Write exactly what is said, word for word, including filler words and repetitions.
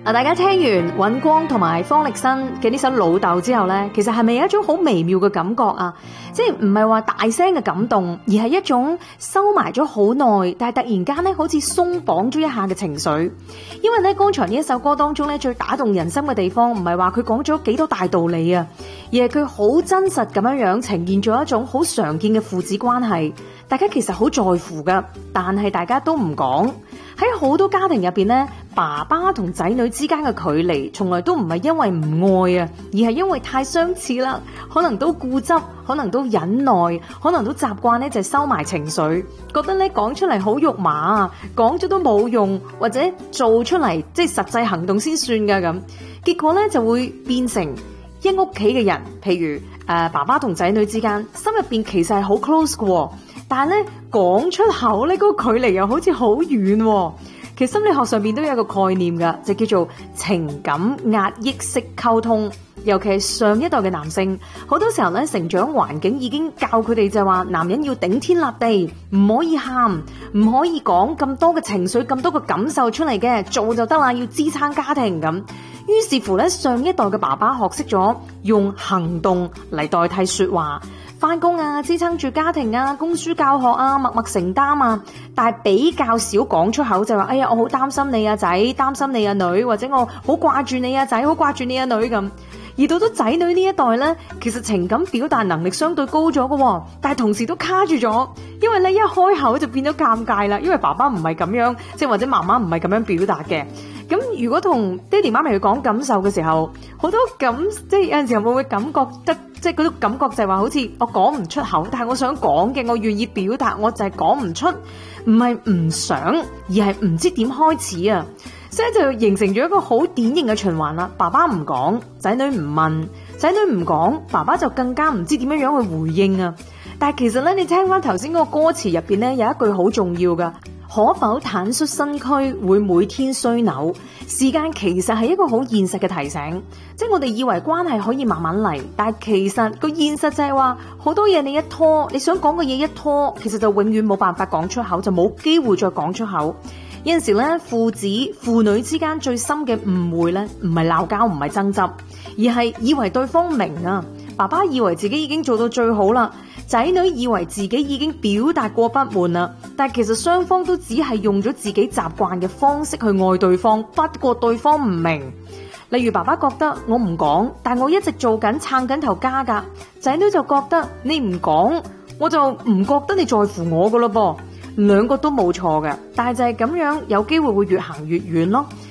嗱，大家聽完尹光同埋方力申嘅呢首《老豆》之後呢，其實係咪有一種好微妙嘅感覺啊？即係唔係話大聲嘅感動，而係一種收埋咗好耐，但係突然間呢好似鬆綁咗一下嘅情緒。因為呢，剛才呢一首歌當中呢，最打動人心嘅地方，唔係話佢講咗幾多大道理啊，而係佢好真實咁樣樣呈現咗一種好常見嘅父子關係。大家其實好在乎噶，但係大家都唔講。喺好多家庭入邊呢，爸爸同仔女之間嘅距離，從來都唔係因為唔愛啊，而係因為太相似啦。可能都固執，可能都忍耐，可能都習慣呢就收埋情緒，覺得呢講出嚟好肉麻啊，講咗都冇用，或者做出嚟即係實際行動先算噶咁。結果呢就會變成一屋企嘅人，譬如誒、呃、爸爸同仔女之間，心入邊其實係好 close 嘅。但係咧講出口咧，嗰個距離又好似好遠喎。其實心理學上邊都有一個概念噶，就叫做情感壓抑式溝通。尤其係上一代嘅男性，好多時候咧成長環境已經教佢哋就話，男人要頂天立地，唔可以喊，唔可以講咁多嘅情緒、咁多嘅感受出嚟嘅，做就得啦，要支撐家庭咁。於是乎咧，上一代嘅爸爸學識咗用行動嚟代替說話。翻工啊，支撐住家庭啊，供書教學啊，默默承擔啊，但係比較少講出口，就話哎呀，我好擔心你啊仔，擔心你啊女，或者我好掛住你啊仔，好掛住你啊女咁。而到咗仔女呢一代呢，其實情感表達能力相對高咗嘅，但係同時都卡住咗，因為咧一開口就變咗尷尬啦，因為爸爸唔係咁樣，即係或者媽媽唔係咁樣表達嘅。咁如果同爹哋媽咪去講感受嘅時候，好多感即係有陣時候會唔會感覺得，即係嗰種感覺就係話好似我講唔出口，但係我想講嘅，我願意表達，我就係講唔出，唔係唔想，而係唔知點開始啊！所以就形成咗一個好典型嘅循環啦。爸爸唔講，仔女唔問，仔女唔講，爸爸就更加唔知點樣樣去回應啊！但係其實咧，你聽翻頭先嗰個歌詞入邊咧，有一句好重要噶。可否坦率身軀會每天衰扭？時間其實係一個好現實嘅提醒，即係我哋以為關係可以慢慢嚟，但係其實個現實就係話好多嘢你一拖，你想講嘅嘢一拖，其實就永遠冇辦法講出口，就冇機會再講出口。有陣時咧，父子父女之間最深嘅誤會咧，唔係鬧交，唔係爭執，而係以為對方明啊。爸爸以為自己已經做到最好啦，仔女以為自己已經表達過不滿啦，但其實雙方都只係用咗自己習慣嘅方式去愛對方，不過對方唔明。例如爸爸覺得我唔講，但我一直做緊撐緊頭家噶，仔女就覺得你唔講，我就唔覺得你在乎我噶咯噃。兩個都冇錯嘅，但係就係咁樣，有機會會越行越遠咯。